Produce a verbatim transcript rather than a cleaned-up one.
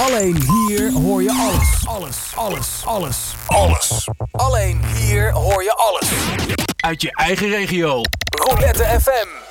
Alleen hier hoor je alles. Alles, alles, alles, alles. Alleen hier hoor je alles. Uit je eigen regio. Roulette F M.